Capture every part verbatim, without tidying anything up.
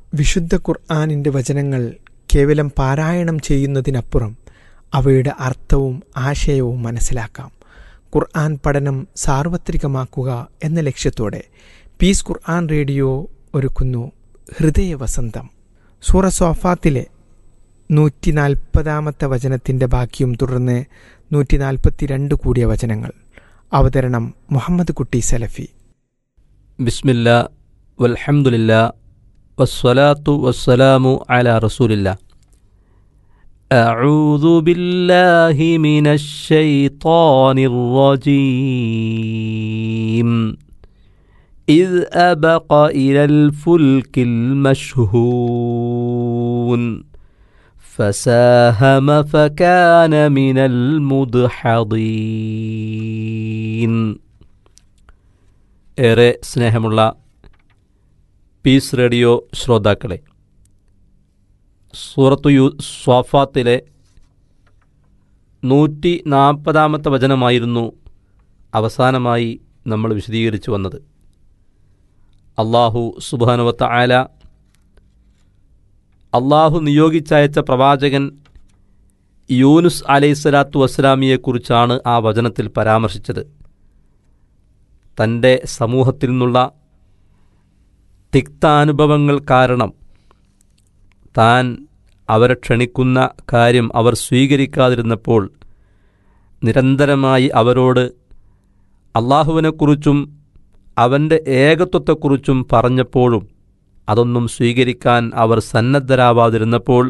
വിശുദ്ധ ഖുർആനിൻ്റെ വചനങ്ങൾ കേവലം പാരായണം ചെയ്യുന്നതിനപ്പുറം അവയുടെ അർത്ഥവും ആശയവും മനസ്സിലാക്കാം. ഖുർആൻ പഠനം സാർവത്രികമാക്കുക എന്ന ലക്ഷ്യത്തോടെ പീസ് ഖുർആൻ റേഡിയോ ഒരുക്കുന്നു ഹൃദയവസന്തം. സൂറ സോഫാത്തിലെ നൂറ്റി നാൽപ്പതാമത്തെ വചനത്തിൻ്റെ ബാക്കിയും തുടർന്ന് നൂറ്റി നാൽപ്പത്തി രണ്ട് കൂടിയ വചനങ്ങൾ. അവതരണം മുഹമ്മദ് കുട്ടി സലഫി. ബിസ്മില്ലാ വൽഹംദുലില്ലാ വസ്സലാത്തു വസ്സലാമു അലാ റസൂലില്ലാ. അഊദു ബില്ലാഹി മിനശ് ശൈത്വാനിർ റജീം. ഇദ് അബഖ ഇലൽ ഫുൽകിൽ മശ്ഹൂൻ ഫസാഹമ ഫകാന മിനൽ മുദ്ഹദീൻ. ഏറെ സ്നേഹമുള്ള പീസ് റേഡിയോ ശ്രോതാക്കളെ, സൂറത്തു യു സ്വാഫാത്തിലെ നൂറ്റി നാൽപ്പതാമത്തെ വചനമായിരുന്നു അവസാനമായി നമ്മൾ വിശദീകരിച്ചു വന്നത്. അള്ളാഹു സുബ്ഹാനഹു വ തആല അള്ളാഹു നിയോഗിച്ചയച്ച പ്രവാചകൻ യൂനുസ് അലൈഹിസ്സലാത്തു വസ്സലാമിയെക്കുറിച്ചാണ് ആ വചനത്തിൽ പരാമർശിച്ചത്. തൻ്റെ സമൂഹത്തിൽ നിന്നുള്ള തിക്താനുഭവങ്ങൾ കാരണം താൻ അവരെ ക്ഷണിക്കുന്ന കാര്യം അവർ സ്വീകരിക്കാതിരുന്നപ്പോൾ നിരന്തരമായി അവരോട് അള്ളാഹുവിനെക്കുറിച്ചും അവൻ്റെ ഏകത്വത്തെക്കുറിച്ചും പറഞ്ഞപ്പോഴും അതൊന്നും സ്വീകരിക്കാൻ അവർ സന്നദ്ധരാവാതിരുന്നപ്പോൾ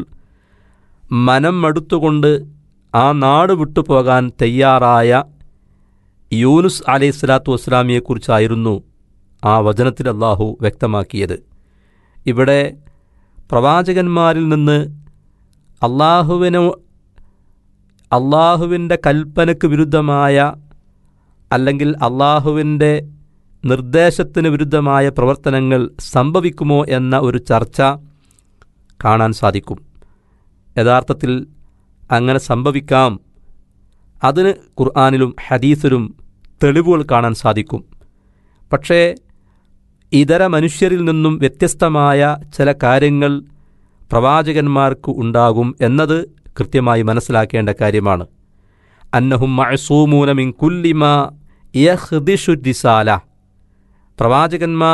മനം മടുത്തുകൊണ്ട് ആ നാട് വിട്ടുപോകാൻ തയ്യാറായ യൂനുസ് അലൈഹിസ്സലാത്തു വസ്സലാമിയെക്കുറിച്ചായിരുന്നു ആ വചനത്തിൽ അള്ളാഹു വ്യക്തമാക്കിയത്. ഇവിടെ പ്രവാചകന്മാരിൽ നിന്ന് അള്ളാഹുവിനോ അള്ളാഹുവിൻ്റെ കൽപ്പനയ്ക്ക് വിരുദ്ധമായ അല്ലെങ്കിൽ അള്ളാഹുവിൻ്റെ നിർദ്ദേശത്തിന് വിരുദ്ധമായ പ്രവർത്തനങ്ങൾ സംഭവിക്കുമോ എന്ന ഒരു ചർച്ച കാണാൻ സാധിക്കും. യഥാർത്ഥത്തിൽ അങ്ങനെ സംഭവിക്കാം. അതിന് ഖുർആനിലും ഹദീസിലും തെളിവുകൾ കാണാൻ സാധിക്കും. പക്ഷേ ഇതര മനുഷ്യരിൽ നിന്നും വ്യത്യസ്തമായ ചില കാര്യങ്ങൾ പ്രവാചകന്മാർക്ക് ഉണ്ടാകും എന്നത് കൃത്യമായി മനസ്സിലാക്കേണ്ട കാര്യമാണ്. അന്നഹും മഅസൂമൂന മിൻ കുല്ലി മാ യഖ്ദിശു റിസാല. പ്രവാചകന്മാർ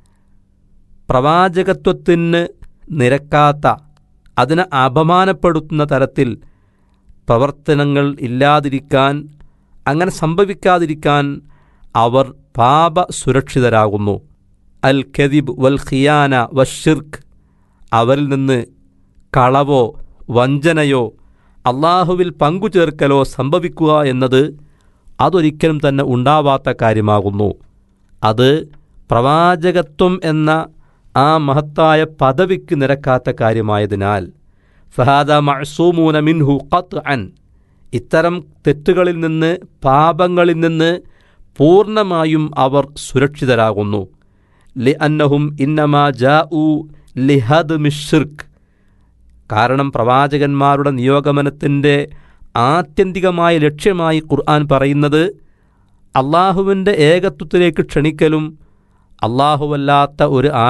പ്രവാചകത്വത്തിന് നിരക്കാത്ത, അതിനെ അപമാനപ്പെടുത്തുന്ന തരത്തിൽ പ്രവർത്തനങ്ങൾ ഇല്ലാതിരിക്കാൻ, അങ്ങനെ സംഭവിക്കാതിരിക്കാൻ അവർ പാപ സുരക്ഷിതരാകുന്നു. അൽ കദിബ് വൽ ഖിയാന വശിർക്ക്, അവരിൽ നിന്ന് കളവോ വഞ്ചനയോ അള്ളാഹുവിൽ പങ്കുചേർക്കലോ സംഭവിക്കുക എന്നത് അതൊരിക്കലും തന്നെ ഉണ്ടാവാത്ത കാര്യമാകുന്നു. അത് പ്രവാചകത്വം എന്ന ആ മഹത്തായ പദവിക്ക് നിരക്കാത്ത കാര്യമായതിനാൽ ഫഹാദ മഅസൂമൂന മിൻഹു ഖത്അൻ, ഇത്തരം തെറ്റുകളിൽ നിന്ന്, പാപങ്ങളിൽ നിന്ന് പൂർണ്ണമായും അവർ സുരക്ഷിതരാകുന്നു. ലിഅന്നഹും ഇന്നമാ ജാഊ ലിഹദ്മി ശിർക്ക്, കാരണം പ്രവാചകന്മാരുടെ നിയോഗമനത്തിൻ്റെ ആത്യന്തികമായ ലക്ഷ്യമായി ഖുർആൻ പറയുന്നത് അള്ളാഹുവിൻ്റെ ഏകത്വത്തിലേക്ക് ക്ഷണിക്കലും അള്ളാഹുവല്ലാത്ത ഒരു